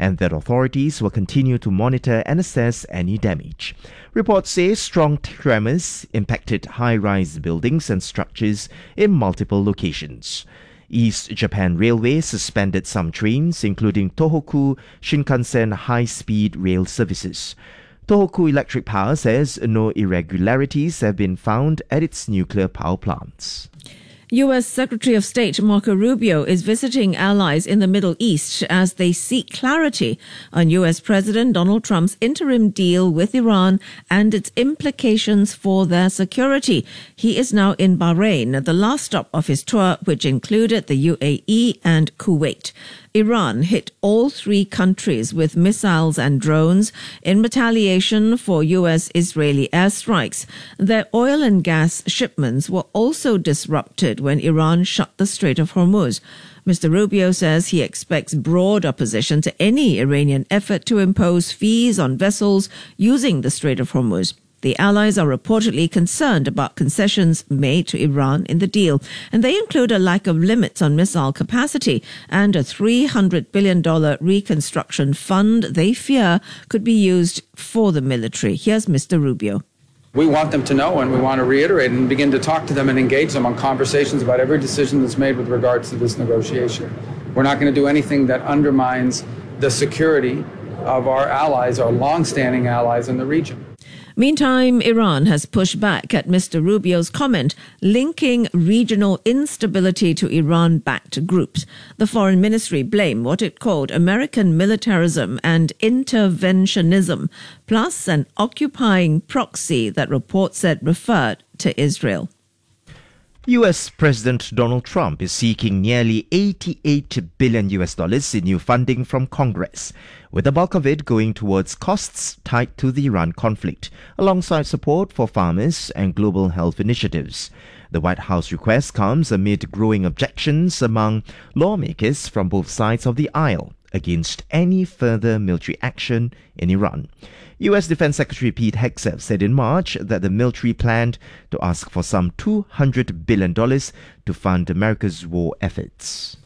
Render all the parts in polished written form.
and that authorities will continue to monitor and assess any damage. Reports say strong tremors impacted high-rise buildings and structures in multiple locations. East Japan Railway suspended some trains, including Tohoku Shinkansen high-speed rail services. Tohoku Electric Power says no irregularities have been found at its nuclear power plants. U.S. Secretary of State Marco Rubio is visiting allies in the Middle East as they seek clarity on U.S. President Donald Trump's interim deal with Iran and its implications for their security. He is now in Bahrain, the last stop of his tour, which included the UAE and Kuwait. Iran hit all three countries with missiles and drones in retaliation for U.S.-Israeli airstrikes. Their oil and gas shipments were also disrupted when Iran shut the Strait of Hormuz. Mr. Rubio says he expects broad opposition to any Iranian effort to impose fees on vessels using the Strait of Hormuz. The allies are reportedly concerned about concessions made to Iran in the deal, and they include a lack of limits on missile capacity and a $300 billion reconstruction fund they fear could be used for the military. Here's Mr. Rubio. We want them to know, and we want to reiterate and begin to talk to them and engage them on conversations about every decision that's made with regards to this negotiation. We're not going to do anything that undermines the security of our allies, our long-standing allies in the region. Meantime, Iran has pushed back at Mr. Rubio's comment linking regional instability to Iran-backed groups. The Foreign Ministry blamed what it called American militarism and interventionism, plus an occupying proxy that reports said referred to Israel. U.S. President Donald Trump is seeking nearly $88 billion in new funding from Congress, with the bulk of it going towards costs tied to the Iran conflict, alongside support for farmers and global health initiatives. The White House request comes amid growing objections among lawmakers from both sides of the aisle against any further military action in Iran. U.S. Defense Secretary Pete Hegseth said in March that the military planned to ask for some $200 billion to fund America's war efforts.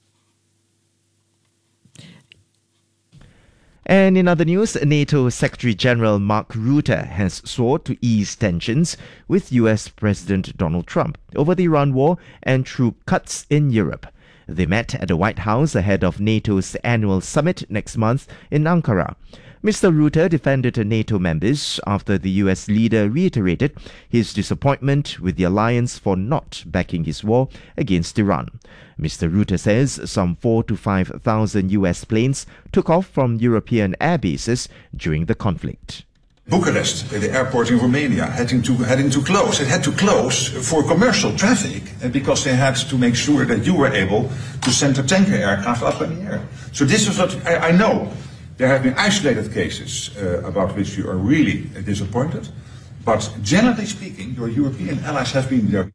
And in other news, NATO Secretary General Mark Rutte has sought to ease tensions with U.S. President Donald Trump over the Iran war and troop cuts in Europe. They met at the White House ahead of NATO's annual summit next month in Ankara. Mr. Rutte defended NATO members after the US leader reiterated his disappointment with the alliance for not backing his war against Iran. Mr. Rutte says some 4,000 to 5,000 US planes took off from European air bases during the conflict. Bucharest, the airport in Romania, having to close. It had to close for commercial traffic because they had to make sure that you were able to send a tanker aircraft up in the air. So this is what I know. There have been isolated cases about which you are really disappointed, but generally speaking, your European allies have been there.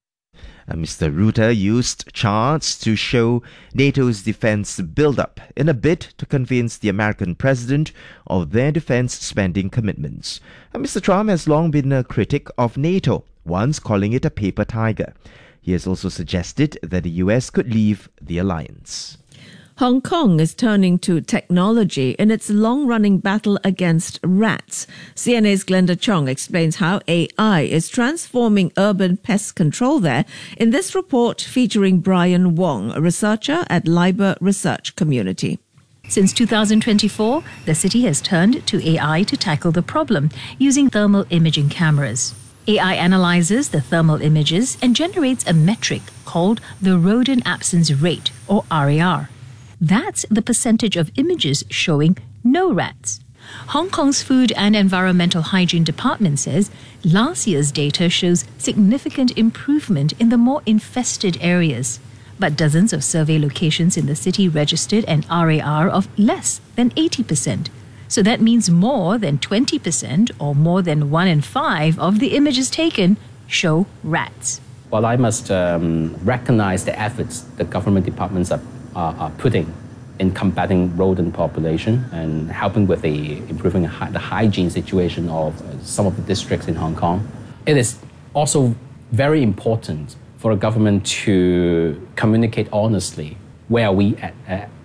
Mr. Rutte used charts to show NATO's defense build-up in a bid to convince the American president of their defense spending commitments. Mr. Trump has long been a critic of NATO, once calling it a paper tiger. He has also suggested that the US could leave the alliance. Hong Kong is turning to technology in its long-running battle against rats. CNA's Glenda Chong explains how AI is transforming urban pest control there in this report featuring Brian Wong, a researcher at LIBOR Research Community. Since 2024, the city has turned to AI to tackle the problem using thermal imaging cameras. AI analyzes the thermal images and generates a metric called the rodent absence rate, or RAR. That's the percentage of images showing no rats. Hong Kong's Food and Environmental Hygiene Department says last year's data shows significant improvement in the more infested areas. But dozens of survey locations in the city registered an RAR of less than 80%. So that means more than 20% or more than 1 in 5 of the images taken show rats. Well, I must recognize the efforts the government departments are putting in combating rodent population and helping with improving the hygiene situation of some of the districts in Hong Kong. It is also very important for the government to communicate honestly where are we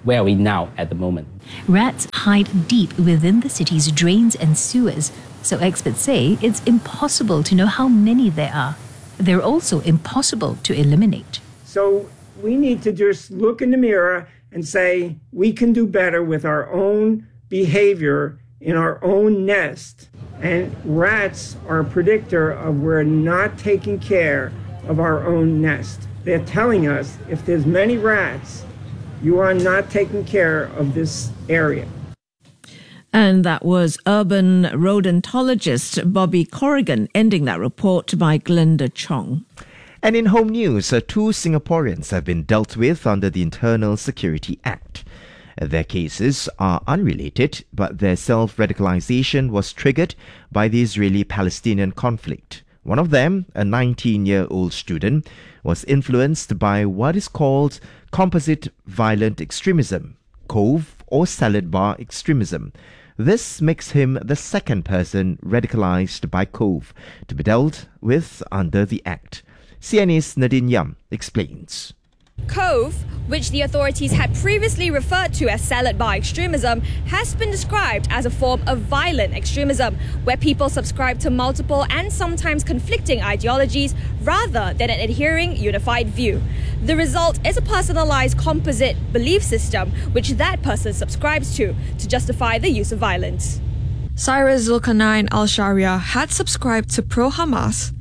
where are we now at the moment? Rats hide deep within the city's drains and sewers, so experts say it's impossible to know how many there are. They're also impossible to eliminate. So we need to just look in the mirror and say we can do better with our own behavior in our own nest. And rats are a predictor of we're not taking care of our own nest. They're telling us if there's many rats, you are not taking care of this area. And that was urban rodentologist Bobby Corrigan ending that report by Glenda Chong. And in home news, 2 Singaporeans have been dealt with under the Internal Security Act. Their cases are unrelated, but their self-radicalization was triggered by the Israeli-Palestinian conflict. One of them, a 19-year-old student, was influenced by what is called composite violent extremism, COVE or salad bar extremism. This makes him the second person radicalized by COVE to be dealt with under the Act. CNA's Nadine Yam explains. COVE, which the authorities had previously referred to as salad bar extremism, has been described as a form of violent extremism, where people subscribe to multiple and sometimes conflicting ideologies rather than an adhering unified view. The result is a personalized composite belief system which that person subscribes to justify the use of violence. Cyrus Zulkarnain Al-Sharia had subscribed to pro-Hamas,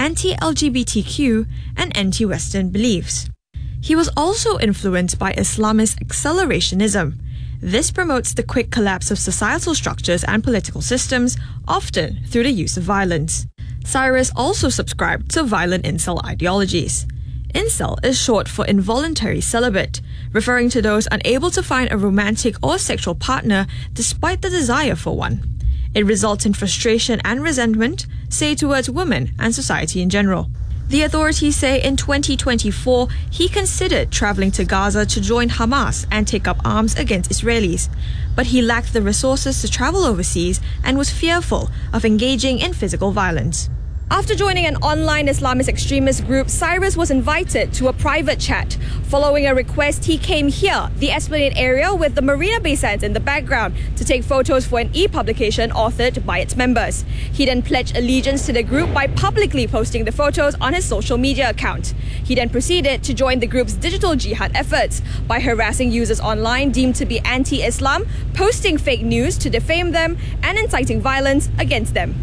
anti-LGBTQ and anti-Western beliefs. He was also influenced by Islamist accelerationism. This promotes the quick collapse of societal structures and political systems, often through the use of violence. Cyrus also subscribed to violent incel ideologies. Incel is short for involuntary celibate, referring to those unable to find a romantic or sexual partner despite the desire for one. It results in frustration and resentment, say towards women and society in general. The authorities say in 2024, he considered traveling to Gaza to join Hamas and take up arms against Israelis. But he lacked the resources to travel overseas and was fearful of engaging in physical violence. After joining an online Islamist extremist group, Cyrus was invited to a private chat. Following a request, he came here, the Esplanade area with the Marina Bay Sands in the background, to take photos for an e-publication authored by its members. He then pledged allegiance to the group by publicly posting the photos on his social media account. He then proceeded to join the group's digital jihad efforts by harassing users online deemed to be anti-Islam, posting fake news to defame them, and inciting violence against them.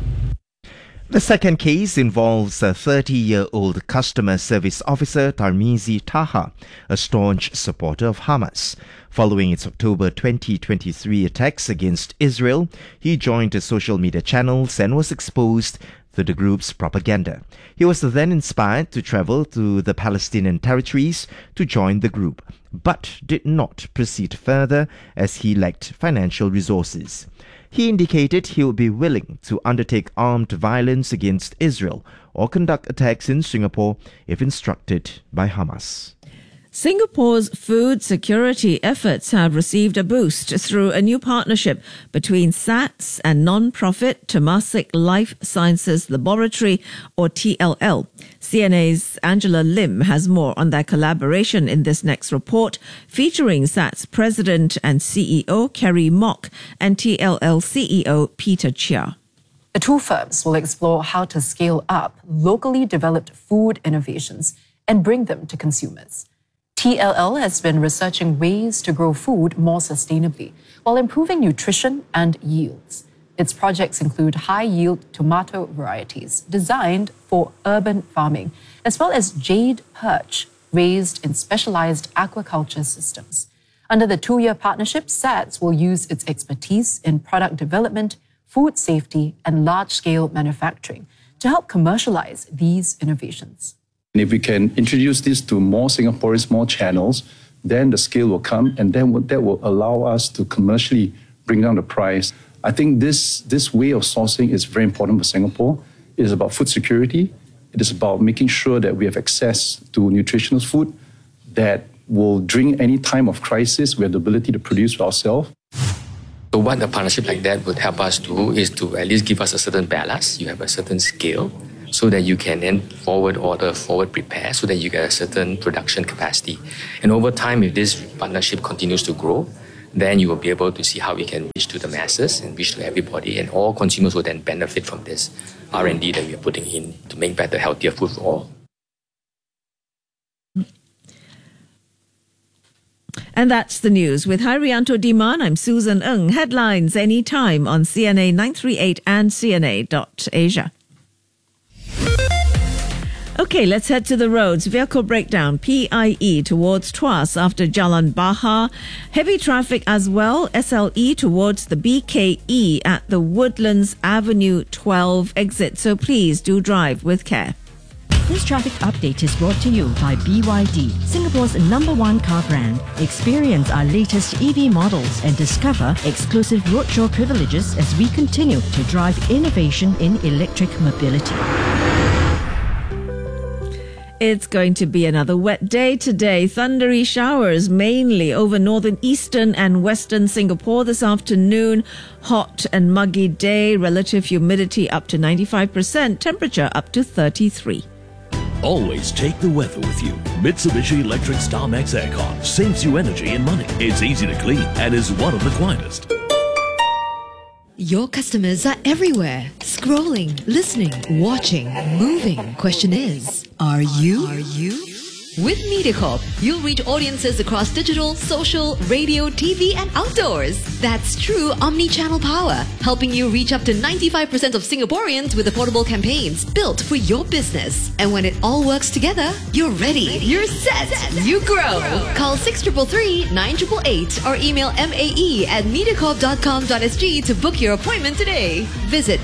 The second case involves a 30-year-old customer service officer, Tarmizi Taha, a staunch supporter of Hamas. Following its October 2023 attacks against Israel, he joined the social media channels and was exposed to the group's propaganda. He was then inspired to travel to the Palestinian territories to join the group, but did not proceed further as he lacked financial resources. He indicated he would be willing to undertake armed violence against Israel or conduct attacks in Singapore if instructed by Hamas. Singapore's food security efforts have received a boost through a new partnership between SATS and non-profit Temasek Life Sciences Laboratory, or TLL. CNA's Angela Lim has more on their collaboration in this next report, featuring SATS President and CEO Kerry Mock and TLL CEO Peter Chia. The two firms will explore how to scale up locally developed food innovations and bring them to consumers. TLL has been researching ways to grow food more sustainably while improving nutrition and yields. Its projects include high-yield tomato varieties designed for urban farming, as well as jade perch raised in specialized aquaculture systems. Under the 2-year partnership, SATS will use its expertise in product development, food safety, and large-scale manufacturing to help commercialize these innovations. And if we can introduce this to more Singaporeans, more channels, then the scale will come, and then that will allow us to commercially bring down the price. I think this way of sourcing is very important for Singapore. It is about food security. It is about making sure that we have access to nutritious food that will, during any time of crisis, we have the ability to produce for ourselves. So what a partnership like that would help us do is to at least give us a certain balance. You have a certain scale, so that you can then forward order, forward prepare, so that you get a certain production capacity. And over time, if this partnership continues to grow, then you will be able to see how we can reach to the masses and reach to everybody, and all consumers will then benefit from this R&D that we are putting in to make better, healthier food for all. And that's the news. With Haryanto Diman, I'm Susan Ng. Headlines anytime on CNA 938 and CNA.Asia. Okay, let's head to the roads. Vehicle breakdown, PIE towards Tuas after Jalan Bahar. Heavy traffic as well, SLE towards the BKE at the Woodlands Avenue 12 exit. So please do drive with care. This traffic update is brought to you by BYD, Singapore's #1 car brand. Experience our latest EV models and discover exclusive roadshow privileges as we continue to drive innovation in electric mobility. It's going to be another wet day today. Thundery showers mainly over northern, eastern and western Singapore this afternoon. Hot and muggy day. Relative humidity up to 95%. Temperature up to 33. Always take the weather with you. Mitsubishi Electric Star Max Aircon saves you energy and money. It's easy to clean and is one of the quietest. Your customers are everywhere. Scrolling, listening, watching, moving. Question is, are you? With MediaCorp, you'll reach audiences across digital, social, radio, TV, and outdoors. That's true omni-channel power, helping you reach up to 95% of Singaporeans with affordable campaigns built for your business. And when it all works together, you're ready. You're set. You grow. Call 6333 9888 or email mae@mediacorp.com.sg to book your appointment today. Visit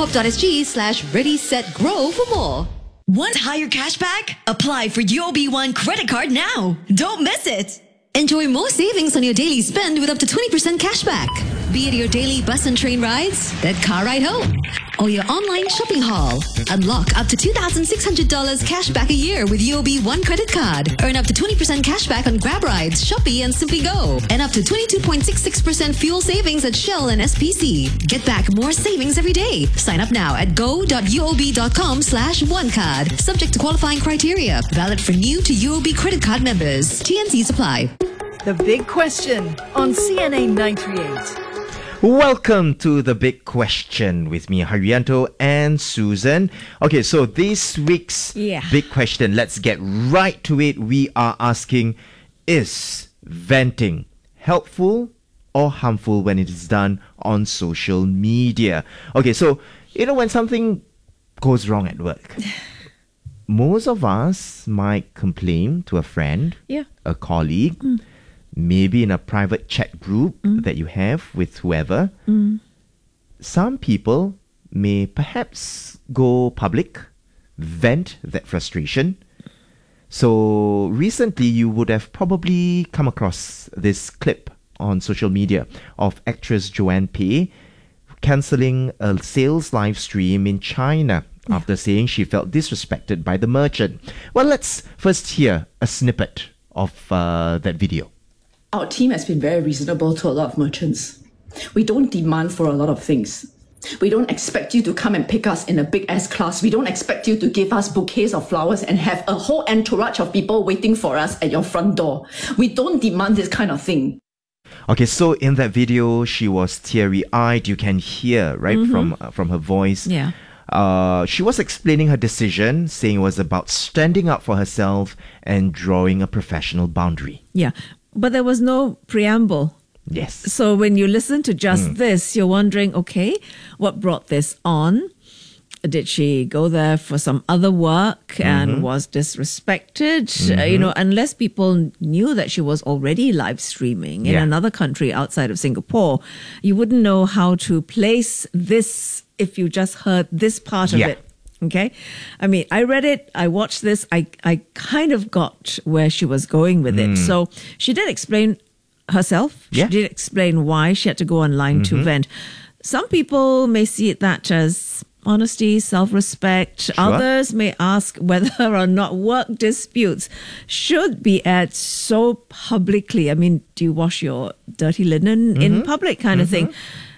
mediacorp.sg/ready-set-grow for more. Want higher cashback? Apply for UOB One credit card now. Don't miss it. Enjoy more savings on your daily spend with up to 20% cashback. Be it your daily bus and train rides, that car ride home, or your online shopping haul. Unlock up to $2,600 cashback a year with UOB One credit card. Earn up to 20% cashback on Grab rides, Shopee and Simply Go. And up to 22.66% fuel savings at Shell and SPC. Get back more savings every day. Sign up now at go.uob.com/onecard. Subject to qualifying criteria. Valid for new to UOB credit card members. T&Cs apply. The Big Question on CNA 938. Welcome to The Big Question with me, Haryanto and Susan. Okay, so this week's Big Question, let's get right to it. We are asking, is venting helpful or harmful when it is done on social media? Okay, so, when something goes wrong at work, most of us might complain to a friend, a colleague, maybe in a private chat group that you have with whoever. Some people may perhaps go public, vent that frustration. So recently you would have probably come across this clip on social media of actress Joanne Peh cancelling a sales live stream in China after saying she felt disrespected by the merchant. Well, let's first hear a snippet of that video. Our team has been very reasonable to a lot of merchants. We don't demand for a lot of things. We don't expect you to come and pick us in a big S-Class. We don't expect you to give us bouquets of flowers and have a whole entourage of people waiting for us at your front door. We don't demand this kind of thing. Okay, so in that video, she was teary-eyed. You can hear, right, from her voice. Yeah. She was explaining her decision, saying it was about standing up for herself and drawing a professional boundary. Yeah, but there was no preamble. Yes. So when you listen to just this, you're wondering, okay, what brought this on? Did she go there for some other work and was disrespected? Unless people knew that she was already live streaming in another country outside of Singapore, you wouldn't know how to place this if you just heard this part of it. Okay? I mean, I read it, I watched this, I kind of got where she was going with it. So she did explain herself. She did explain why she had to go online to vent. Some people may see it that as honesty, self-respect. Sure. Others may ask whether or not work disputes should be aired so publicly. I mean, do you wash your dirty linen in public kind of thing?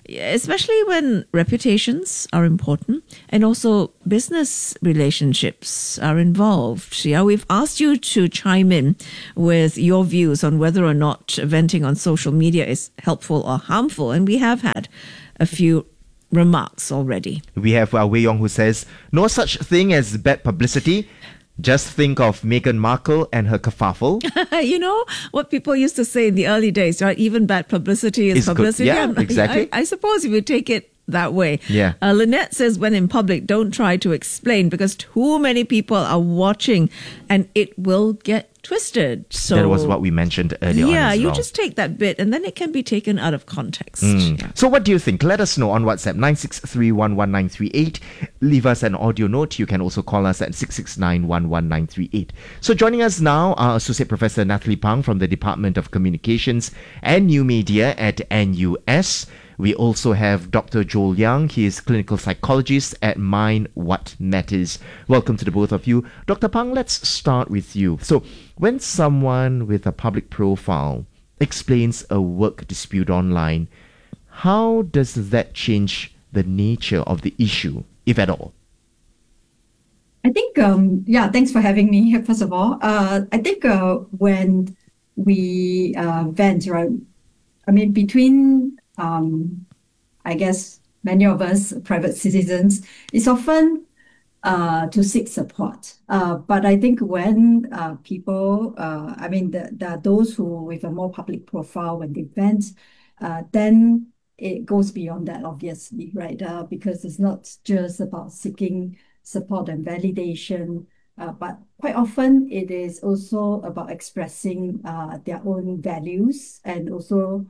especially when reputations are important and also business relationships are involved. Yeah, we've asked you to chime in with your views on whether or not venting on social media is helpful or harmful, and we have had a few remarks already. We have Wei Yong who says, no such thing as bad publicity. Just think of Meghan Markle and her kerfuffle. You know what people used to say in the early days, right? Even bad publicity is publicity. Good. Yeah, exactly. I suppose if you take it that way. Yeah. Lynette says, when in public, don't try to explain because too many people are watching and it will get twisted. So that was what we mentioned earlier on as well. Yeah, you just take that bit and then it can be taken out of context. Yeah. So what do you think? Let us know on WhatsApp 963-11938. Leave us an audio note. You can also call us at 669-11938. So joining us now are Associate Professor Natalie Pang from the Department of Communications and New Media at NUS. We also have Dr. Joel Young. He is clinical psychologist at Mind What Matters. Welcome to the both of you. Dr. Pang, let's start with you. So, when someone with a public profile explains a work dispute online, how does that change the nature of the issue, if at all? I think, thanks for having me here, first of all. I think when we vent, right, I mean, between I guess many of us private citizens, it's often to seek support. But I think when people, there are those who with a more public profile when they vent, then it goes beyond that, obviously, right? Because it's not just about seeking support and validation, but quite often it is also about expressing their own values and also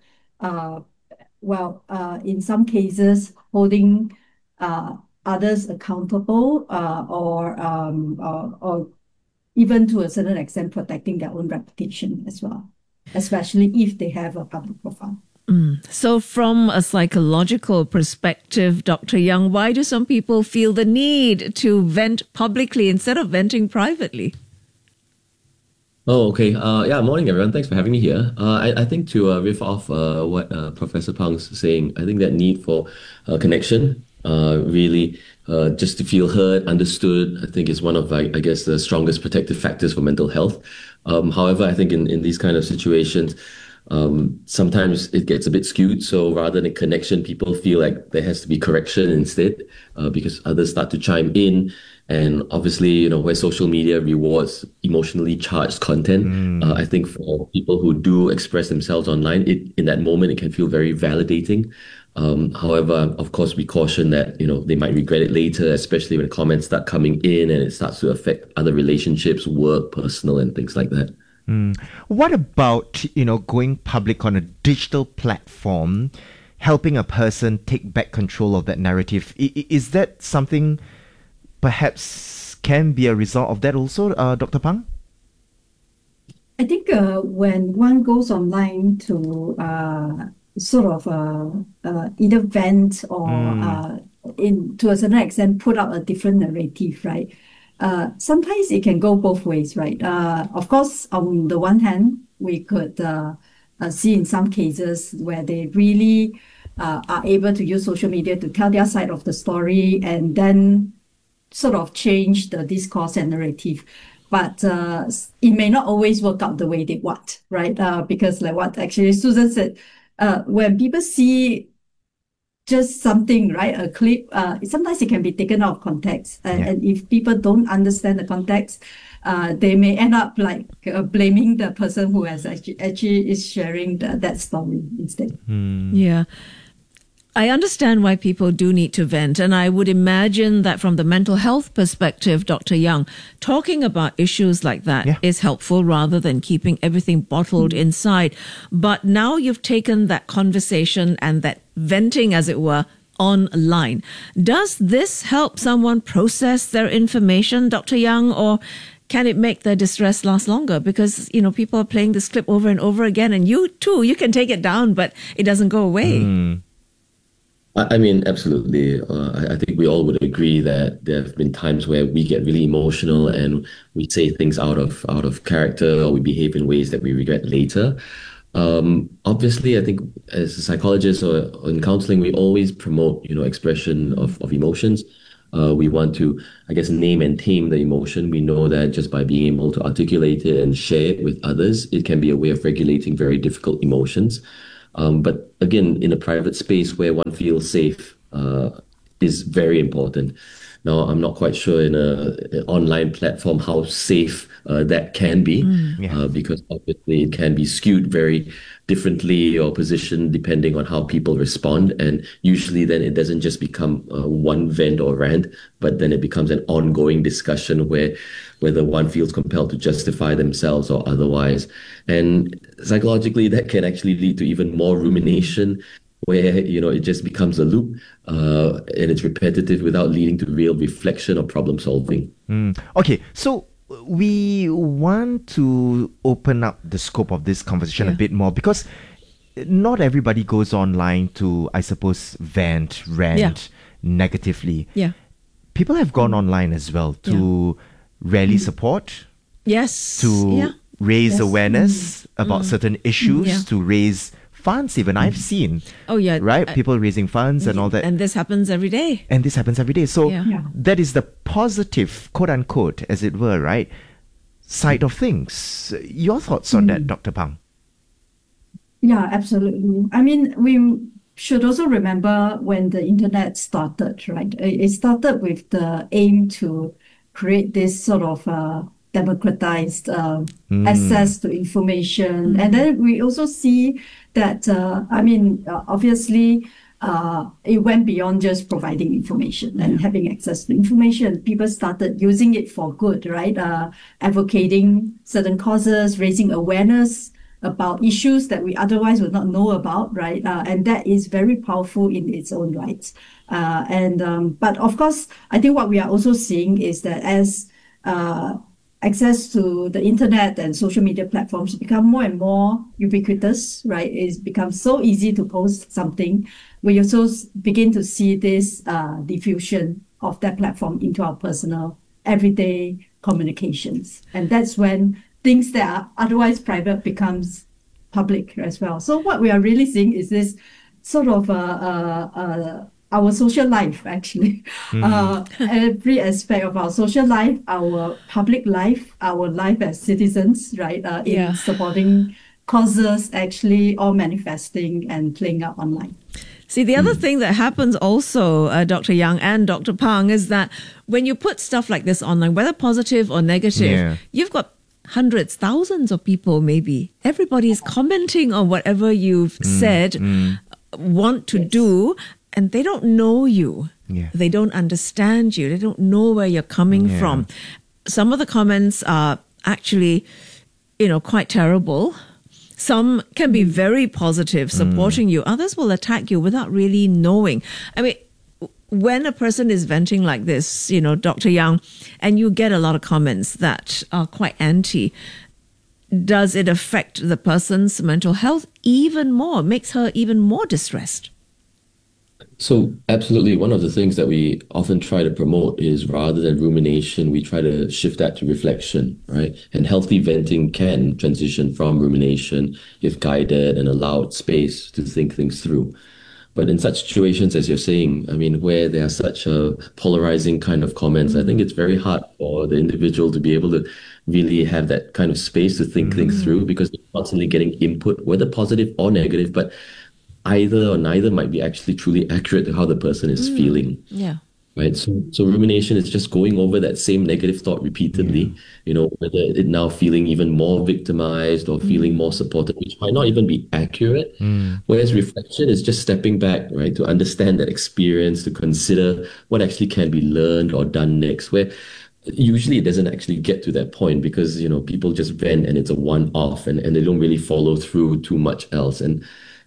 in some cases, holding others accountable or even to a certain extent protecting their own reputation as well, especially if they have a public profile. So from a psychological perspective, Dr. Young, why do some people feel the need to vent publicly instead of venting privately? Oh, okay. Morning, everyone. Thanks for having me here. I think to riff off what Professor Pang's saying, I think that need for connection, really just to feel heard, understood, I think is one of, I guess, the strongest protective factors for mental health. However, I think in these kind of situations, sometimes it gets a bit skewed. So rather than connection, people feel like there has to be correction instead, because others start to chime in. And obviously, where social media rewards emotionally charged content, I think for people who do express themselves online, in that moment, it can feel very validating. However, of course, we caution that, they might regret it later, especially when comments start coming in and it starts to affect other relationships, work, personal, and things like that. What about, going public on a digital platform, helping a person take back control of that narrative? Is that something perhaps can be a result of that also, Dr. Pang? I think when one goes online to either vent or to a certain extent put out a different narrative, right? Sometimes it can go both ways, right? Of course, on the one hand, we could see in some cases where they really are able to use social media to tell their side of the story and then sort of change the discourse and narrative. But it may not always work out the way they want, right? Because like what actually Susan said, when people see just something, right, a clip, sometimes it can be taken out of context. And if people don't understand the context, they may end up blaming the person who has actually is sharing that story instead. Yeah. I understand why people do need to vent, and I would imagine that from the mental health perspective, Dr. Young, talking about issues like that is helpful rather than keeping everything bottled inside. But now you've taken that conversation and that venting, as it were, online. Does this help someone process their information, Dr. Young, or can it make their distress last longer? Because, people are playing this clip over and over again, and you too, you can take it down, but it doesn't go away. I mean, absolutely. I think we all would agree that there have been times where we get really emotional and we say things out of character or we behave in ways that we regret later. Obviously, I think as a psychologist or in counseling, we always promote, expression of emotions. We want to, I guess, name and tame the emotion. We know that just by being able to articulate it and share it with others, it can be a way of regulating very difficult emotions. But again, in a private space where one feels safe is very important. Now, I'm not quite sure in an online platform how safe that can be, because obviously it can be skewed very differently or positioned depending on how people respond. And usually then it doesn't just become one vent or rant, but then it becomes an ongoing discussion where whether one feels compelled to justify themselves or otherwise. And psychologically, that can actually lead to even more rumination, where it just becomes a loop and it's repetitive without leading to real reflection or problem solving. Okay, so we want to open up the scope of this conversation a bit more, because not everybody goes online to, I suppose, rant negatively. People have gone online as well to rally support, to raise awareness about certain issues, to raise funds even. I've seen people raising funds and all that, and this happens every day, so that is the positive, quote unquote, as it were, right, side of things. Your thoughts on that, Dr. Pang? Yeah, absolutely. I mean, we should also remember when the internet started, right? It started with the aim to create this sort of democratized access to information. And then we also see that, obviously, it went beyond just providing information and having access to information. People started using it for good, right? Advocating certain causes, raising awareness about issues that we otherwise would not know about, right? And that is very powerful in its own right. But of course, I think what we are also seeing is that as access to the internet and social media platforms become more and more ubiquitous, right? It's become so easy to post something. We also begin to see this diffusion of that platform into our personal, everyday communications. And that's when things that are otherwise private becomes public as well. So what we are really seeing is this sort of our social life, actually. Every aspect of our social life, our public life, our life as citizens, right, in supporting causes, actually all manifesting and playing out online. See, the other thing that happens also, Dr. Yang and Dr. Pang, is that when you put stuff like this online, whether positive or negative, you've got hundreds, thousands of people maybe. Everybody is commenting on whatever you've said, want to do, and they don't know you. They don't understand you. They don't know where you're coming from. Some of the comments are actually, quite terrible. Some can be very positive, supporting you. Others will attack you without really knowing. I mean, when a person is venting like this, Dr. Yang, and you get a lot of comments that are quite anti, does it affect the person's mental health even more, makes her even more distressed? So absolutely, one of the things that we often try to promote is, rather than rumination, we try to shift that to reflection, right? And healthy venting can transition from rumination if guided and allowed space to think things through. But in such situations, as you're saying, I mean, where there are such a polarizing kind of comments, I think it's very hard for the individual to be able to really have that kind of space to think things through, because they're constantly getting input, whether positive or negative, but either or neither might be actually truly accurate to how the person is feeling. Right. So rumination is just going over that same negative thought repeatedly, whether it now feeling even more victimized or feeling more supported, which might not even be accurate. Whereas reflection is just stepping back, right, to understand that experience, to consider what actually can be learned or done next, where usually it doesn't actually get to that point, because, people just vent and it's a one-off and they don't really follow through too much else. And,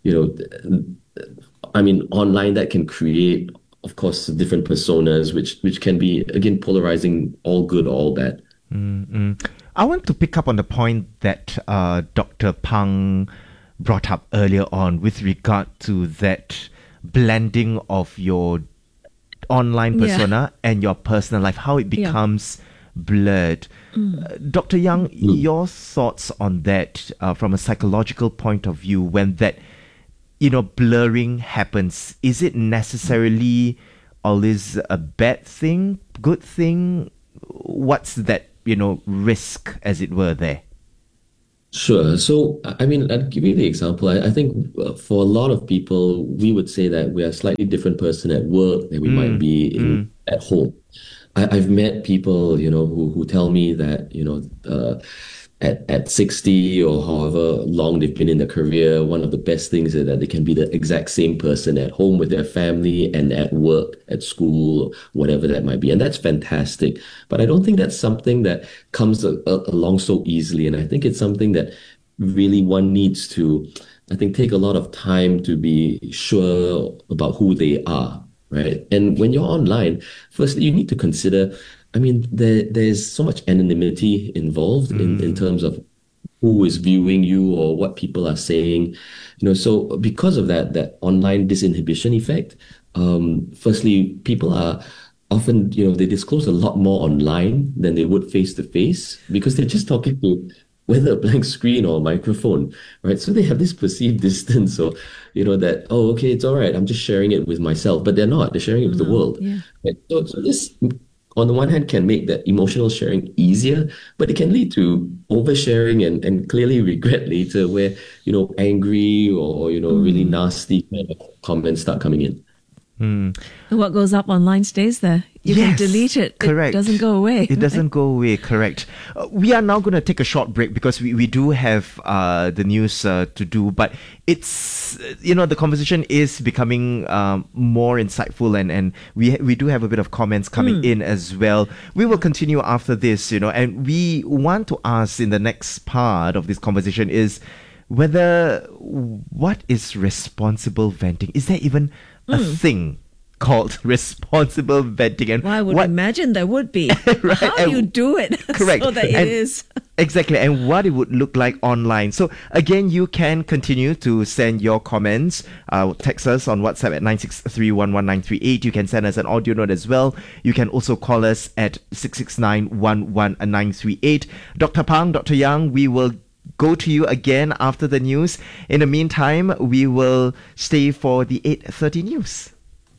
I mean, online that can create, of course, different personas, which can be, again, polarizing, all good, all bad. I want to pick up on the point that Dr. Pang brought up earlier on with regard to that blending of your online persona and your personal life, how it becomes blurred. Dr. Young, your thoughts on that from a psychological point of view when that, blurring happens. Is it necessarily always a bad thing, good thing? What's that, risk, as it were, there? Sure. So, I'll give you the example. I think for a lot of people, we would say that we are a slightly different person at work than we might be at home. I've met people, who tell me that, at 60 or however long they've been in their career, one of the best things is that they can be the exact same person at home with their family and at work, at school, whatever that might be. And that's fantastic. But I don't think that's something that comes along so easily. And I think it's something that really one needs to, take a lot of time to be sure about who they are, right? And when you're online, firstly, you need to consider, there's so much anonymity involved in terms of who is viewing you or what people are saying. So because of that online disinhibition effect, firstly, people are often, they disclose a lot more online than they would face to face because they're just talking to whether a blank screen or a microphone, right? So they have this perceived distance or, that, oh, okay, it's all right, I'm just sharing it with myself, but they're not, they're sharing it with the world. Yeah. Right? So this, on the one hand, can make that emotional sharing easier, but it can lead to oversharing and clearly regret later where, angry or, really nasty kind of comments start coming in. What goes up online stays there. You can delete it. Correct. It doesn't go away. It doesn't go away, correct. We are now going to take a short break because we do have the news to do, but it's, the conversation is becoming more insightful and we do have a bit of comments coming in as well. We will continue after this, and we want to ask in the next part of this conversation is what is responsible venting? Is there even a thing called responsible venting? And I would imagine there would be. Right? How do you do it correct. so that it is? Exactly, and what it would look like online. So again, you can continue to send your comments. Text us on WhatsApp at 963-11938. You can send us an audio note as well. You can also call us at 669-11938. Dr. Pang, Dr. Young, we will go to you again after the news. In the meantime, we will stay for the 8:30 news.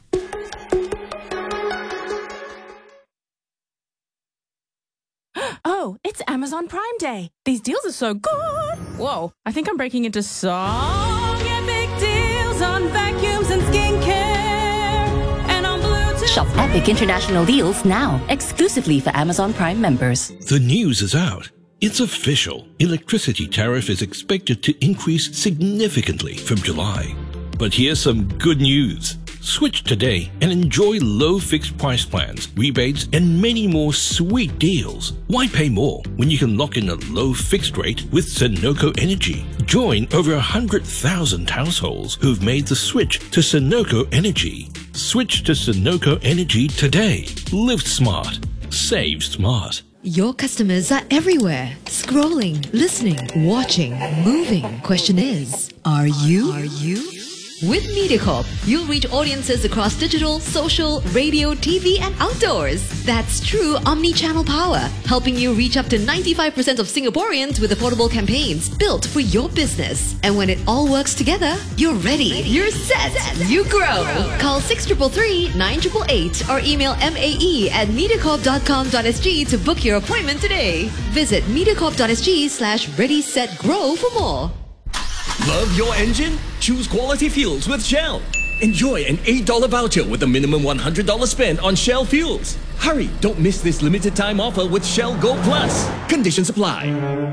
Oh, it's Amazon Prime Day. These deals are so good. Whoa, I think I'm breaking into song epic deals on vacuums and skincare and on Bluetooth. Shop epic international deals now, exclusively for Amazon Prime members. The news is out. It's official. Electricity tariff is expected to increase significantly from July. But here's some good news. Switch today and enjoy low fixed price plans, rebates, and many more sweet deals. Why pay more when you can lock in a low fixed rate with Sunoco Energy? Join over 100,000 households who've made the switch to Sunoco Energy. Switch to Sunoco Energy today. Live smart. Save smart. Your customers are everywhere. Scrolling, listening, watching, moving. Question is, are you? With MediaCorp, you'll reach audiences across digital, social, radio, TV, and outdoors. That's true omni-channel power, helping you reach up to 95% of Singaporeans with affordable campaigns built for your business. And when it all works together, you're ready. You're set. You grow. Call 6333-9888 or email mae@mediacorp.com.sg to book your appointment today. Visit mediacorp.sg/ready-set-grow for more. Love your engine? Choose quality fuels with Shell. Enjoy an $8 voucher with a minimum $100 spend on Shell fuels. Hurry, don't miss this limited time offer with Shell Go Plus. Conditions apply.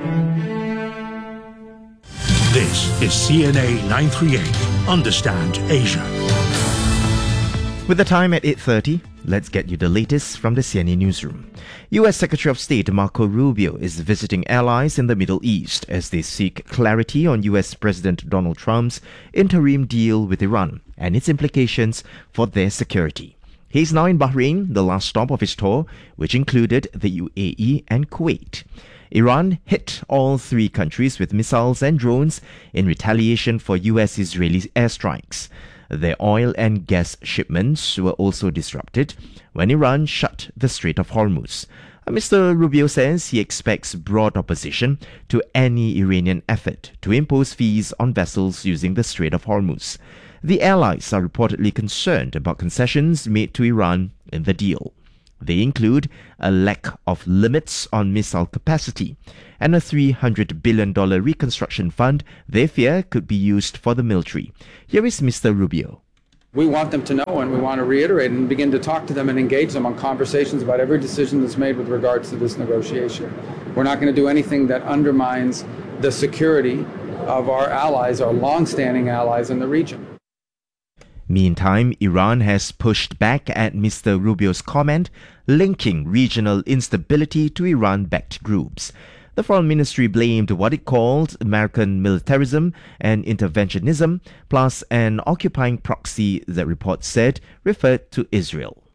This is CNA 938. Understand Asia. With the time at 8:30, let's get you the latest from the CNA newsroom. U.S. Secretary of State Marco Rubio is visiting allies in the Middle East as they seek clarity on U.S. President Donald Trump's interim deal with Iran and its implications for their security. He's now in Bahrain, the last stop of his tour, which included the UAE and Kuwait. Iran hit all three countries with missiles and drones in retaliation for U.S.-Israeli airstrikes. Their oil and gas shipments were also disrupted when Iran shut the Strait of Hormuz. Mr. Rubio says he expects broad opposition to any Iranian effort to impose fees on vessels using the Strait of Hormuz. The allies are reportedly concerned about concessions made to Iran in the deal. They include a lack of limits on missile capacity and a $300 billion reconstruction fund they fear could be used for the military. Here is Mr. Rubio. We want them to know, and we want to reiterate and begin to talk to them and engage them on conversations about every decision that's made with regards to this negotiation. We're not going to do anything that undermines the security of our allies, our long-standing allies in the region. Meantime, Iran has pushed back at Mr. Rubio's comment, linking regional instability to Iran-backed groups. The Foreign Ministry blamed what it called American militarism and interventionism, plus an occupying proxy that reports said referred to Israel.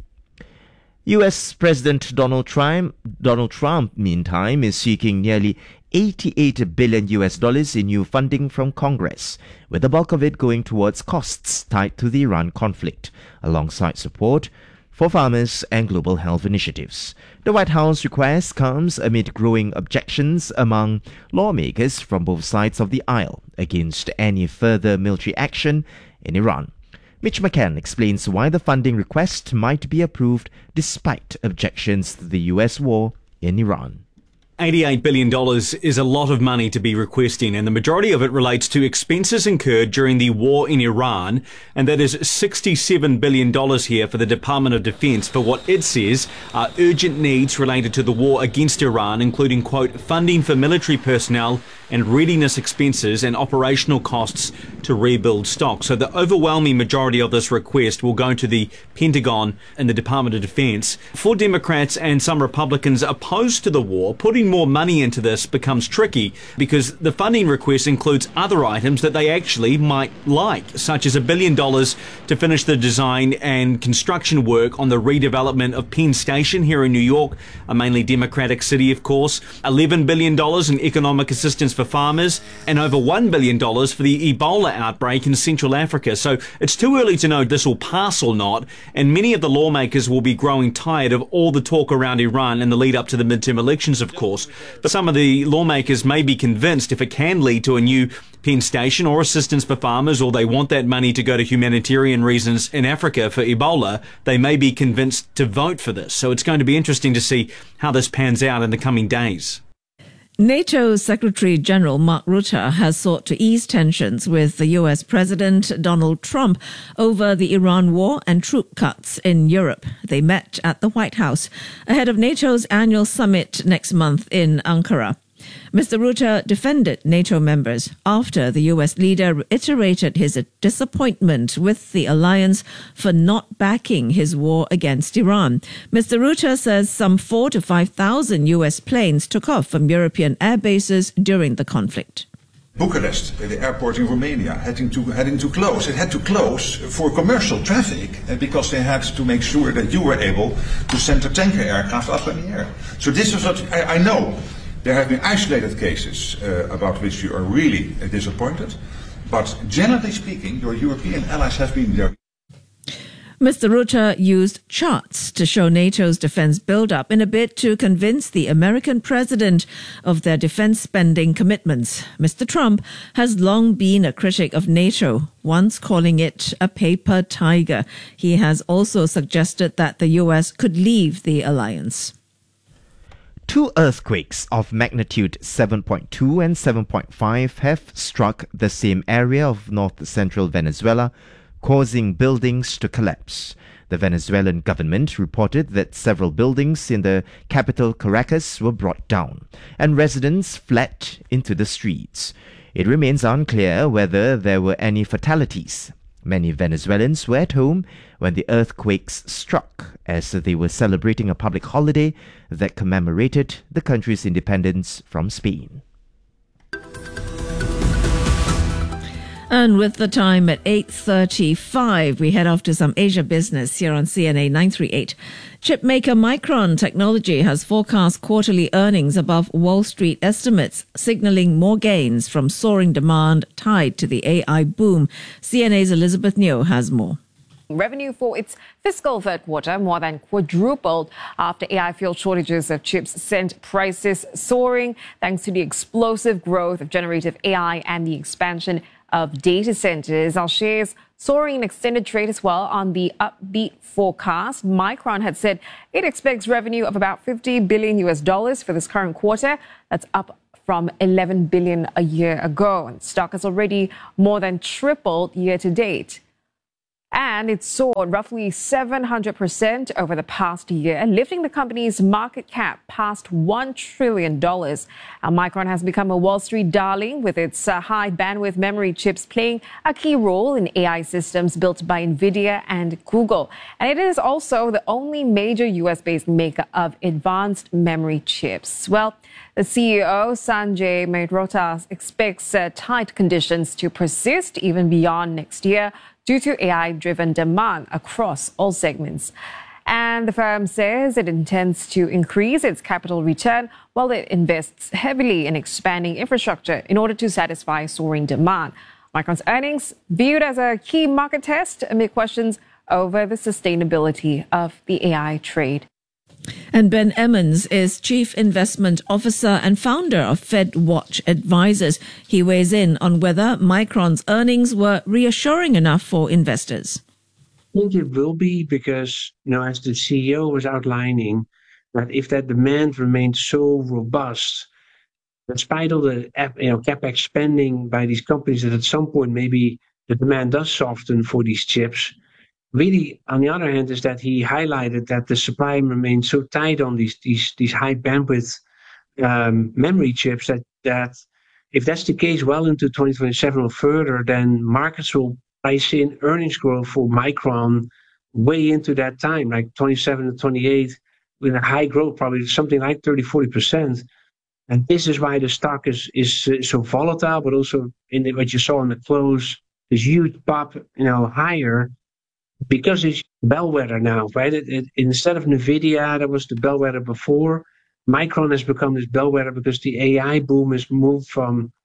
U.S. President Donald Trump, meantime, is seeking nearly $88 billion in new funding from Congress, with the bulk of it going towards costs tied to the Iran conflict, alongside support for farmers and global health initiatives. The White House request comes amid growing objections among lawmakers from both sides of the aisle against any further military action in Iran. Mitch McCann explains why the funding request might be approved despite objections to the U.S. war in Iran. $88 billion is a lot of money to be requesting, and the majority of it relates to expenses incurred during the war in Iran, and that is $67 billion here for the Department of Defense for what it says are urgent needs related to the war against Iran, including, quote, funding for military personnel and readiness expenses and operational costs to rebuild stock. So the overwhelming majority of this request will go to the Pentagon and the Department of Defense. For Democrats and some Republicans opposed to the war, putting more money into this becomes tricky because the funding request includes other items that they actually might like, such as $1 billion to finish the design and construction work on the redevelopment of Penn Station here in New York, a mainly Democratic city, of course, $11 billion in economic assistance for farmers, and over $1 billion for the Ebola outbreak in Central Africa. So it's too early to know if this will pass or not, and many of the lawmakers will be growing tired of all the talk around Iran in the lead up to the midterm elections, of course. But some of the lawmakers may be convinced if it can lead to a new Penn Station or assistance for farmers, or they want that money to go to humanitarian reasons in Africa for Ebola, they may be convinced to vote for this. So it's going to be interesting to see how this pans out in the coming days. NATO Secretary General Mark Rutte has sought to ease tensions with the US President Donald Trump over the Iran war and troop cuts in Europe. They met at the White House ahead of NATO's annual summit next month in Ankara. Mr. Rutte defended NATO members after the US leader reiterated his disappointment with the alliance for not backing his war against Iran. Mr. Rutte says some 4,000 to 5,000 US planes took off from European air bases during the conflict. Bucharest, the airport in Romania, having to close. It had to close for commercial traffic because they had to make sure that you were able to send a tanker aircraft up in the air. So this is what I know. There have been isolated cases about which you are really disappointed, but generally speaking, your European allies have been there. Mr. Rutte used charts to show NATO's defense build-up in a bid to convince the American president of their defense spending commitments. Mr. Trump has long been a critic of NATO, once calling it a paper tiger. He has also suggested that the U.S. could leave the alliance. Two earthquakes of magnitude 7.2 and 7.5 have struck the same area of north-central Venezuela, causing buildings to collapse. The Venezuelan government reported that several buildings in the capital Caracas were brought down, and residents fled into the streets. It remains unclear whether there were any fatalities. Many Venezuelans were at home when the earthquakes struck, as they were celebrating a public holiday that commemorated the country's independence from Spain. And with the time at 8:35, we head off to some Asia business here on CNA 938. Chipmaker Micron Technology has forecast quarterly earnings above Wall Street estimates, signaling more gains from soaring demand tied to the AI boom. CNA's Elizabeth Neo has more. Revenue for its fiscal third quarter more than quadrupled after AI-fueled shortages of chips sent prices soaring thanks to the explosive growth of generative AI and the expansion of data centers. Our shares soaring in extended trade as well on the upbeat forecast. Micron had said it expects revenue of about $50 billion for this current quarter. That's up from $11 billion a year ago. And stock has already more than tripled year to date. And it soared roughly 700% over the past year, lifting the company's market cap past $1 trillion. Micron has become a Wall Street darling, with its high bandwidth memory chips playing a key role in AI systems built by NVIDIA and Google. And it is also the only major US-based maker of advanced memory chips. Well, the CEO, Sanjay Mehrotra, expects tight conditions to persist even beyond next year due to AI-driven demand across all segments. And the firm says it intends to increase its capital return while it invests heavily in expanding infrastructure in order to satisfy soaring demand. Micron's earnings viewed as a key market test amid questions over the sustainability of the AI trade. And Ben Emmons is Chief Investment Officer and founder of FedWatch Advisors. He weighs in on whether Micron's earnings were reassuring enough for investors. I think it will be because, as the CEO was outlining, that if that demand remains so robust, despite all the capex spending by these companies, that at some point maybe the demand does soften for these chips. Really, on the other hand, is that he highlighted that the supply remains so tight on these high bandwidth memory chips that if that's the case well into 2027 or further, then markets will price in earnings growth for Micron way into that time, like 27 to 28, with a high growth, probably something like 30-40%. And this is why the stock is so volatile, but also in what you saw in the close, this huge pop, higher. Because it's bellwether now, right? Instead of NVIDIA, that was the bellwether before, Micron has become this bellwether because the AI boom has moved from,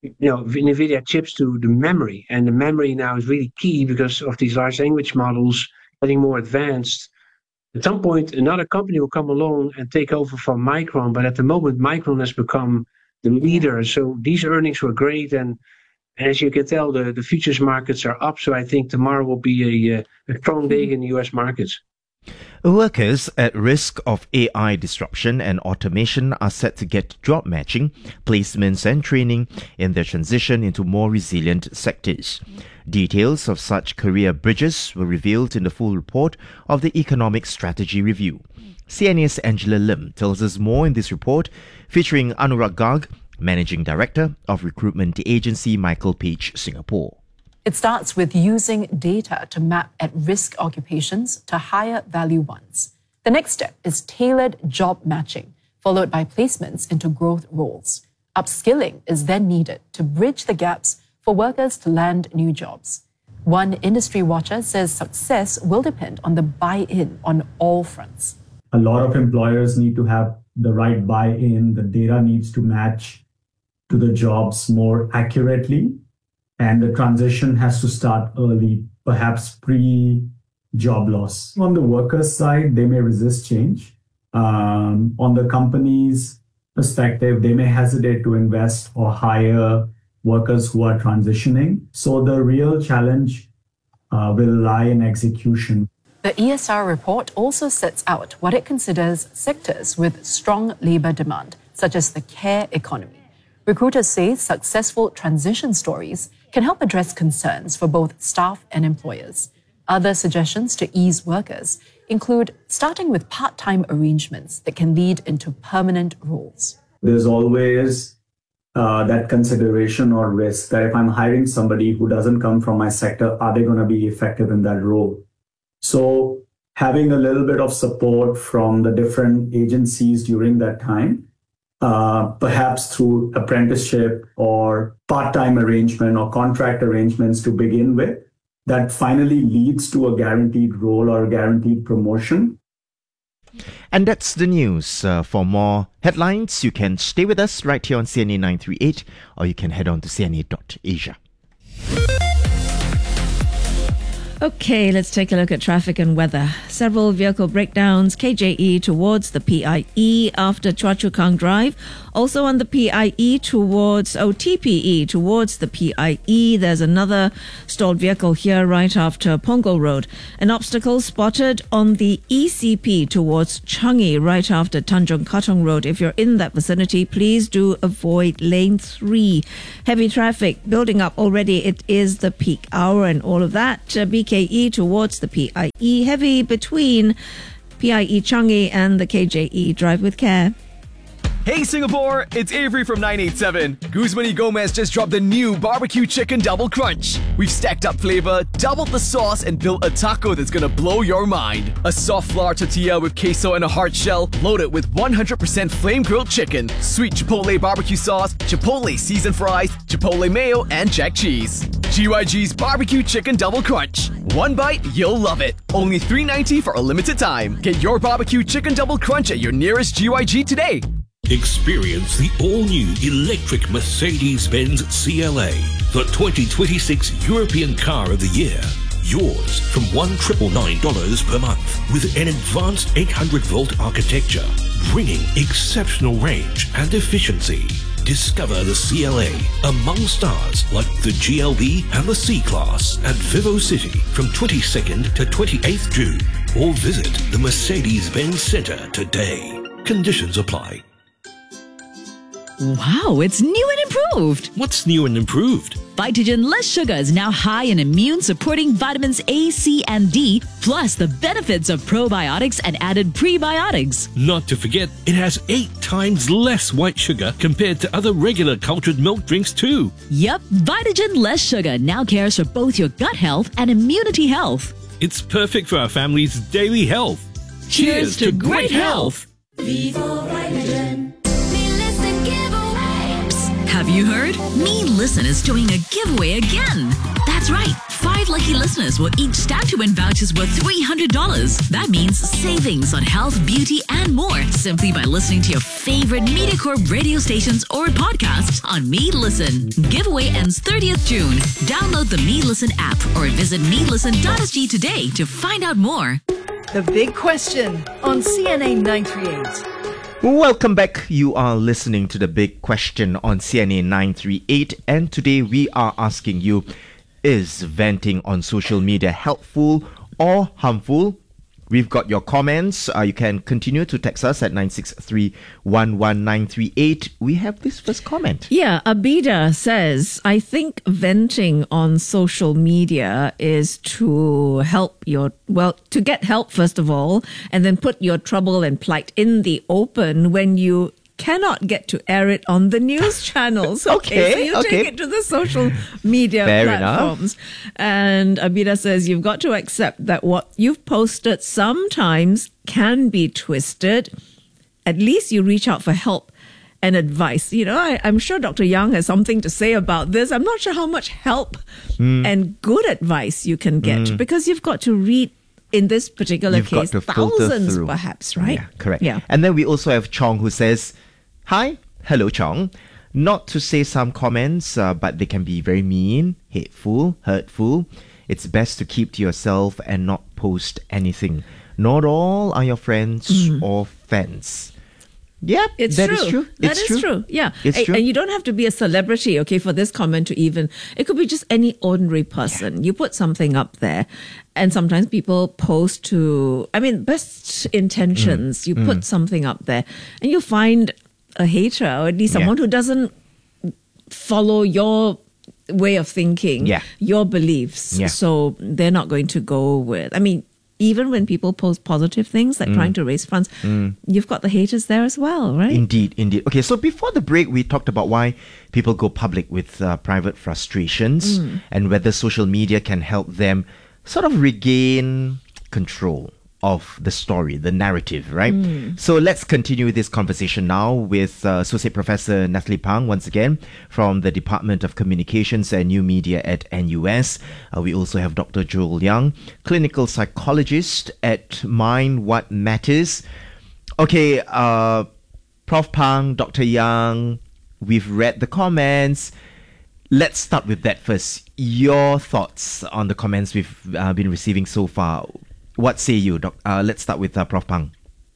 NVIDIA chips to the memory. And the memory now is really key because of these large language models getting more advanced. At some point, another company will come along and take over from Micron. But at the moment, Micron has become the leader. So these earnings were great. And as you can tell, the futures markets are up, so I think tomorrow will be a strong day in the U.S. markets. Workers at risk of AI disruption and automation are set to get job matching, placements and training in their transition into more resilient sectors. Details of such career bridges were revealed in the full report of the Economic Strategy Review. CNA's Angela Lim tells us more in this report, featuring Anurag Garg, Managing Director of recruitment agency Michael Page Singapore. It starts with using data to map at-risk occupations to higher value ones. The next step is tailored job matching, followed by placements into growth roles. Upskilling is then needed to bridge the gaps for workers to land new jobs. One industry watcher says success will depend on the buy-in on all fronts. A lot of employers need to have the right buy-in. The data needs to match to the jobs more accurately. And the transition has to start early, perhaps pre-job loss. On the workers' side, they may resist change. On the company's perspective, they may hesitate to invest or hire workers who are transitioning. So the real challenge will lie in execution. The ESR report also sets out what it considers sectors with strong labor demand, such as the care economy. Recruiters say successful transition stories can help address concerns for both staff and employers. Other suggestions to ease workers include starting with part-time arrangements that can lead into permanent roles. There's always that consideration or risk that if I'm hiring somebody who doesn't come from my sector, are they going to be effective in that role? So having a little bit of support from the different agencies during that time, perhaps through apprenticeship or part-time arrangement or contract arrangements to begin with, that finally leads to a guaranteed role or a guaranteed promotion. And that's the news. For more headlines, you can stay with us right here on CNA 938, or you can head on to cna.asia. Okay, let's take a look at traffic and weather. Several vehicle breakdowns, KJE towards the PIE after Choa Chu Kang Drive. Also on the PIE towards TPE towards the PIE. There's another stalled vehicle here right after Punggol Road. An obstacle spotted on the ECP towards Changi right after Tanjong Katong Road. If you're in that vicinity, please do avoid lane 3. Heavy traffic building up already. It is the peak hour and all of that. BKE towards the PIE. Heavy between PIE Changi and the KJE. Drive with care. Hey Singapore, it's Avery from 987. Guzman y Gomez just dropped the new barbecue chicken double crunch. We've stacked up flavor, doubled the sauce, and built a taco that's gonna blow your mind. A soft flour tortilla with queso and a hard shell, loaded with 100% flame grilled chicken, sweet chipotle barbecue sauce, chipotle seasoned fries, chipotle mayo, and jack cheese. GYG's barbecue chicken double crunch. One bite, you'll love it. Only $3.90 for a limited time. Get your barbecue chicken double crunch at your nearest GYG today. Experience the all-new electric Mercedes-Benz CLA, the 2026 European Car of the Year. Yours from $1,999 per month with an advanced 800-volt architecture, bringing exceptional range and efficiency. Discover the CLA among stars like the GLB and the C-Class at Vivo City from 22nd to 28th June. Or visit the Mercedes-Benz Center today. Conditions apply. Wow, it's new and improved. What's new and improved? Vitagen Less Sugar is now high in immune-supporting vitamins A, C, and D, plus the benefits of probiotics and added prebiotics. Not to forget, it has 8 times less white sugar compared to other regular cultured milk drinks too. Yep, Vitagen Less Sugar now cares for both your gut health and immunity health. It's perfect for our family's daily health. Cheers to great health. Vivo Vitagen. Have you heard? Me Listen is doing a giveaway again. That's right. 5 lucky listeners will each stand to win vouchers worth $300. That means savings on health, beauty, and more simply by listening to your favorite MediaCorp radio stations or podcasts on Me Listen. Giveaway ends 30th June. Download the Me Listen app or visit melisten.sg today to find out more. The Big Question on CNA 938. Welcome back. You are listening to The Big Question on CNA 938, and today we are asking you, is venting on social media helpful or harmful? We've got your comments. You can continue to text us at 963-11938. We have this first comment. Yeah, Abida says, I think venting on social media is to help to get help first of all, and then put your trouble and plight in the open when you cannot get to air it on the news channels. Okay, so you take it to the social media platforms. And Abida says you've got to accept that what you've posted sometimes can be twisted. At least you reach out for help and advice. You know, I'm sure Dr. Young has something to say about this. I'm not sure how much help and good advice you can get because you've got to read, in this particular case, thousands perhaps, right? Yeah, correct. Yeah. And then we also have Chong who says, hi, hello Chong. Not to say some comments, but they can be very mean, hateful, hurtful. It's best to keep to yourself and not post anything. Not all are your friends or fans. Yep, it's that true. is true. That is true. Yeah. It's true. And you don't have to be a celebrity, okay, for this comment to even, it could be just any ordinary person. Yeah. You put something up there, and sometimes people post to, best intentions. You put something up there, and you find a hater, or at least someone who doesn't follow your way of thinking, your beliefs. Yeah. So they're not going to go with, even when people post positive things like trying to raise funds, you've got the haters there as well, right? Indeed. Okay, so before the break, we talked about why people go public with private frustrations and whether social media can help them sort of regain control of the story, the narrative, right? So let's continue this conversation now with Associate Professor Natalie Pang, once again, from the Department of Communications and New Media at NUS. We also have Dr. Joel Young, clinical psychologist at Mind What Matters. Okay, Prof. Pang, Dr. Young, we've read the comments. Let's start with that first. Your thoughts on the comments we've been receiving so far. What say you, Doc? Let's start with Prof. Pang.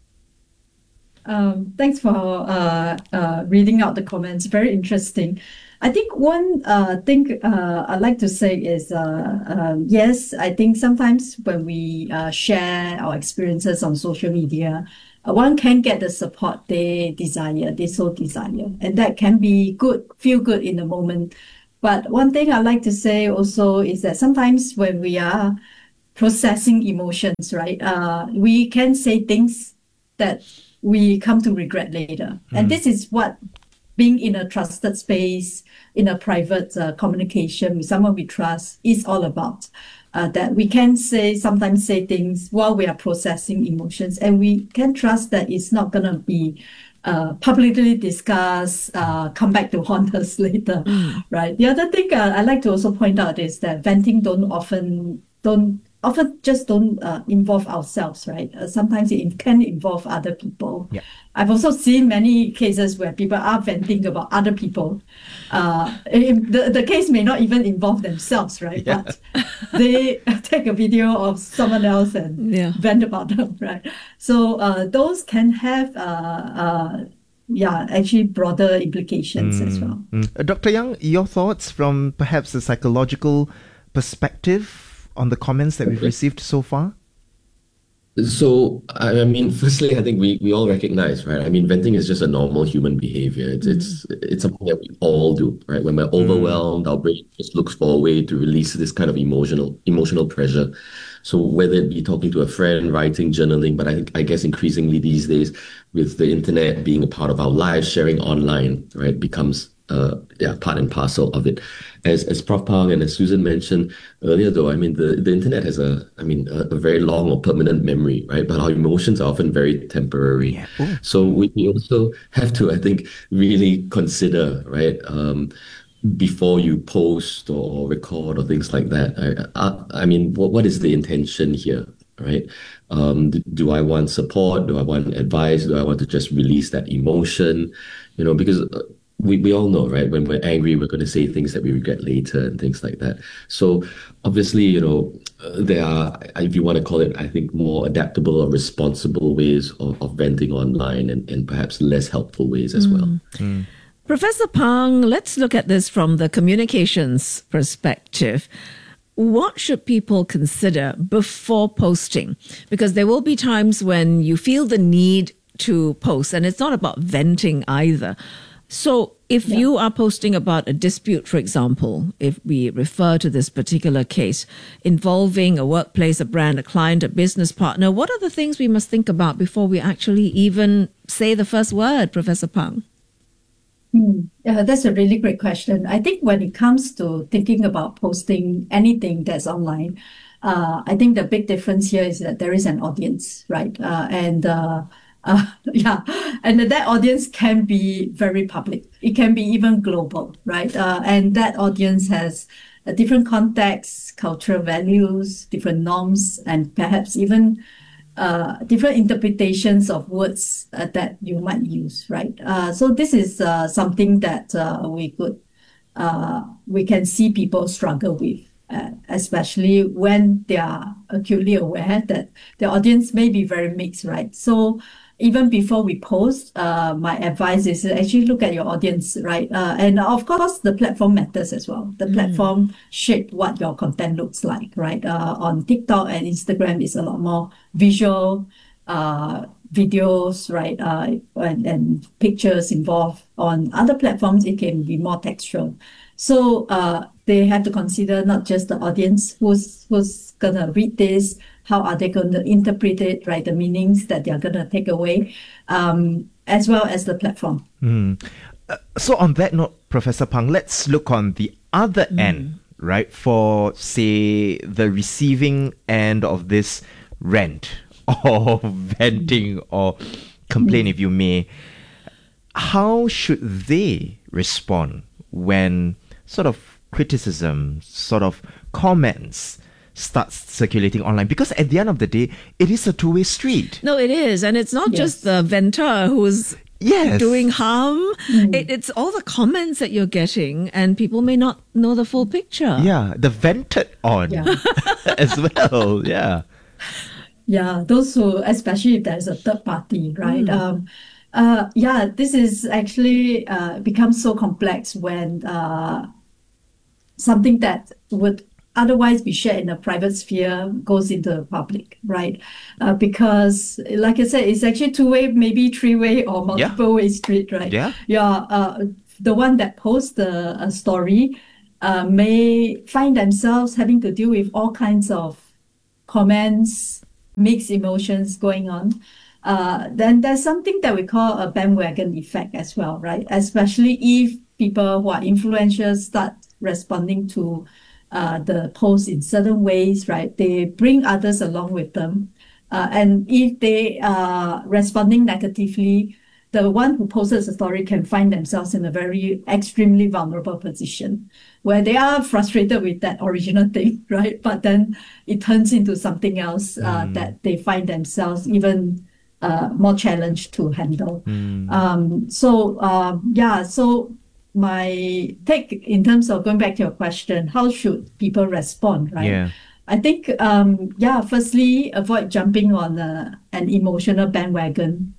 Thanks for reading out the comments. Very interesting. I think one thing I'd like to say is, yes, I think sometimes when we share our experiences on social media, one can get the support they so desire. And that can be good, feel good in the moment. But one thing I'd like to say also is that sometimes when we are processing emotions, right, we can say things that we come to regret later. And this is what being in a trusted space, in a private communication with someone we trust is all about. That we can sometimes say things while we are processing emotions, and we can trust that it's not going to be publicly discussed, come back to haunt us later, right? The other thing I like to also point out is that venting often just don't involve ourselves, right? Sometimes it can involve other people. Yeah. I've also seen many cases where people are venting about other people. The case may not even involve themselves, right? Yeah. But they take a video of someone else and vent about them, right? So those can have actually broader implications as well. Dr. Yang, your thoughts from perhaps a psychological perspective on the comments that we've received so far? So, I mean, firstly, I think we all recognize, right? I mean, venting is just a normal human behavior. It's something that we all do, right? When we're overwhelmed, our brain just looks for a way to release this kind of emotional pressure. So whether it be talking to a friend, writing, journaling, but I guess increasingly these days with the internet being a part of our lives, sharing online, right, becomes part and parcel of it. As Prof. Pang and as Susan mentioned earlier, though, I mean, the internet has a very long or permanent memory, right? But our emotions are often very temporary. Yeah. So we also have to, I think, really consider, right, before you post or record or things like that. I mean, what is the intention here, right? Do I want support? Do I want advice? Do I want to just release that emotion? You know, because we all know, right? When we're angry, we're going to say things that we regret later and things like that. So obviously, you know, there are, if you want to call it, I think, more adaptable or responsible ways of venting online and perhaps less helpful ways as well. Professor Pang, let's look at this from the communications perspective. What should people consider before posting? Because there will be times when you feel the need to post, and it's not about venting either. So if you are posting about a dispute, for example, if we refer to this particular case involving a workplace, a brand, a client, a business partner, what are the things we must think about before we actually even say the first word, Professor Pang? That's a really great question. I think when it comes to thinking about posting anything that's online, I think the big difference here is that there is an audience, right? And that audience can be very public. It can be even global, right? And that audience has a different context, cultural values, different norms, and perhaps even different interpretations of words that you might use, right? So this is something that we can see people struggle with, especially when they are acutely aware that the audience may be very mixed, right? So even before we post, my advice is to actually look at your audience, right? And of course, the platform matters as well. The platform shape what your content looks like, right? On TikTok and Instagram, it's a lot more visual, videos, right? And pictures involved. On other platforms, it can be more textual. So they have to consider not just the audience who's going to read this, how are they going to interpret it, right? The meanings that they're going to take away, as well as the platform. So on that note, Professor Pang, let's look on the other end, right? For, say, the receiving end of this rant or venting or complaint, if you may. How should they respond when sort of criticism, sort of comments starts circulating online? Because at the end of the day, it is a two-way street. No, it is. And it's not just the venter who's Yes. doing harm. It's all the comments that you're getting, and people may not know the full picture. Yeah, the vented on as well. Yeah. Yeah, those who, especially if there's a third party, right? This is actually becomes so complex when something that would otherwise be shared in a private sphere goes into the public, right? Because, like I said, it's actually two-way, maybe three-way or multiple-way street, right? The one that posts the story may find themselves having to deal with all kinds of comments, mixed emotions going on. Then there's something that we call a bandwagon effect as well, right? Especially if people who are influencers start responding to the post in certain ways, right? They bring others along with them. And if they are responding negatively, the one who posted the story can find themselves in a very extremely vulnerable position where they are frustrated with that original thing, right? But then it turns into something else that they find themselves even more challenged to handle. So my take in terms of going back to your question, how should people respond, right? Yeah. I think, firstly, avoid jumping on an emotional bandwagon.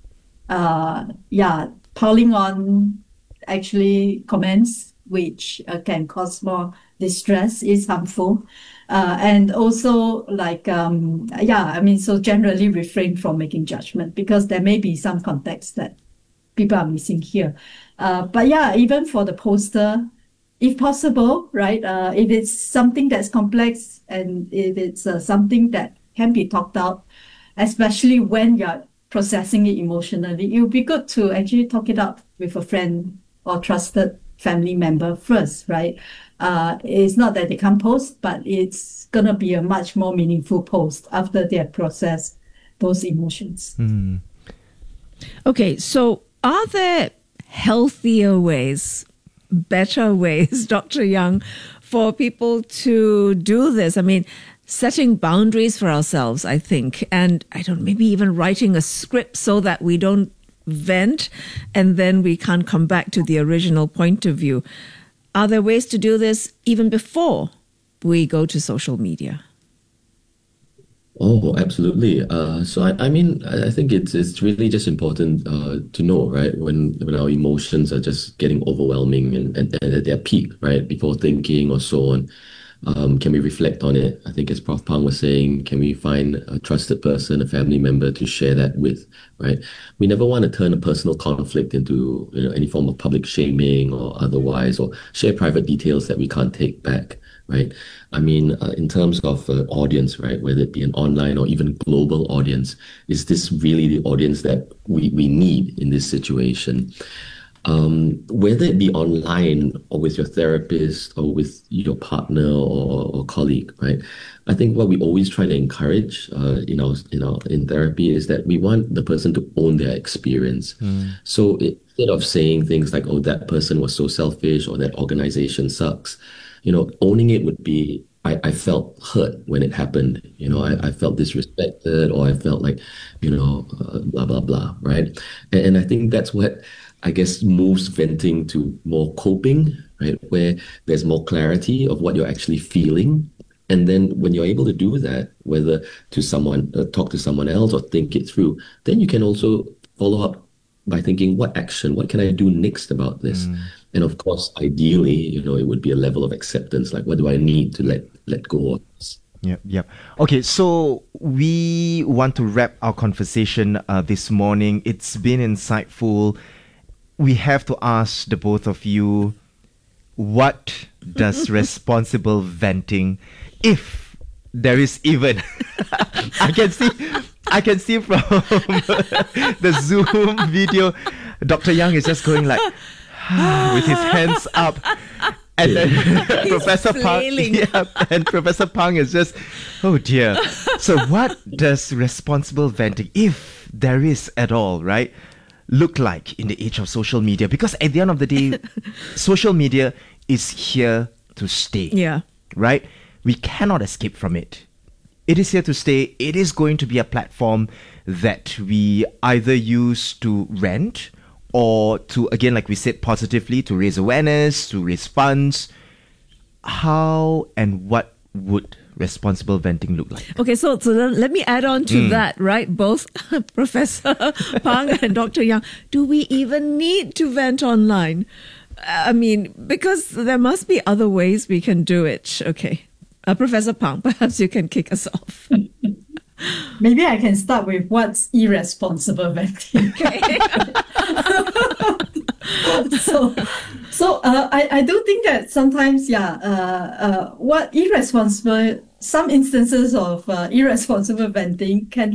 Piling on actually comments which can cause more distress is harmful. And also so generally refrain from making judgment because there may be some context that people are missing here. Even for the poster, if possible, right, if it's something that's complex and if it's something that can be talked out, especially when you're processing it emotionally, it would be good to actually talk it out with a friend or trusted family member first, right? It's not that they can't post, but it's going to be a much more meaningful post after they have processed those emotions. Okay, so are there healthier ways, better ways, Dr. Young, for people to do this? I mean, setting boundaries for ourselves, I think, and maybe even writing a script so that we don't vent and then we can't come back to the original point of view. Are there ways to do this even before we go to social media? Oh, absolutely. I think it's really just important to know, right, when our emotions are just getting overwhelming and at their peak, right, before thinking or so on. Can we reflect on it? I think as Prof. Pang was saying, can we find a trusted person, a family member to share that with, right? We never want to turn a personal conflict into any form of public shaming or otherwise, or share private details that we can't take back, right? I mean, in terms of audience, right, whether it be an online or even global audience, is this really the audience that we need in this situation? Whether it be online or with your therapist or with your partner or colleague, right? I think what we always try to encourage, in therapy is that we want the person to own their experience. So instead of saying things like, "Oh, that person was so selfish," or "that organization sucks," owning it would be, I felt hurt when it happened. I felt disrespected, or I felt like, blah, blah, blah, right? And I think that's what, I guess, moves venting to more coping, right? Where there's more clarity of what you're actually feeling. And then when you're able to do that, whether to someone, talk to someone else or think it through, then you can also follow up by thinking, what can I do next about this? And of course, ideally, it would be a level of acceptance. Like, what do I need to let go of this? Yep. Okay, so we want to wrap our conversation this morning. It's been insightful. We have to ask the both of you, what does responsible venting, if there is even, I can see from the Zoom video, Dr. Young is just going like, with his hands up. And then Professor Pang is just, oh dear. So what does responsible venting, if there is at all, right, look like in the age of social media? Because at the end of the day, social media is here to stay. Yeah. Right? We cannot escape from it. It is here to stay. It is going to be a platform that we either use to rant or to, again, like we said, positively, to raise awareness, to raise funds? How and what would responsible venting look like? Okay, so then let me add on to that, right? Both Professor Pang and Dr. Yang, do we even need to vent online? I mean, because there must be other ways we can do it. Okay. Professor Pang, perhaps you can kick us off. Maybe I can start with what's irresponsible venting. Okay. So I do think that sometimes, what irresponsible, some instances of irresponsible venting can